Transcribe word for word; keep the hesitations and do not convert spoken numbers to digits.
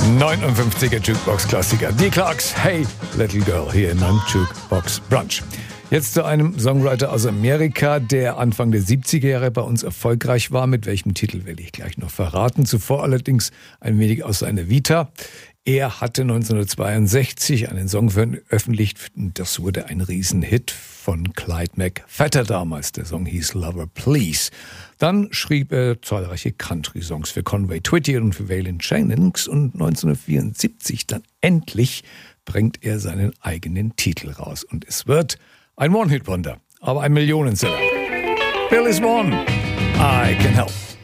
neunundfünfziger Jukebox-Klassiker. Die Clarks, Hey Little Girl, hier in einem Jukebox Brunch. Jetzt zu einem Songwriter aus Amerika, der Anfang der siebziger Jahre bei uns erfolgreich war. Mit welchem Titel will ich gleich noch verraten. Zuvor allerdings ein wenig aus seiner Vita. Er hatte neunzehnhundertzweiundsechzig einen Song veröffentlicht. Das wurde ein Riesenhit von Clyde McPhatter damals. Der Song hieß Lover Please. Dann schrieb er zahlreiche Country-Songs für Conway Twitty und für Waylon Jennings. Und neunzehnhundertvierundsiebzig dann endlich bringt er seinen eigenen Titel raus. Und es wird ein One-Hit-Wonder, aber ein Millionenseller. Billy Swan, I Can Help.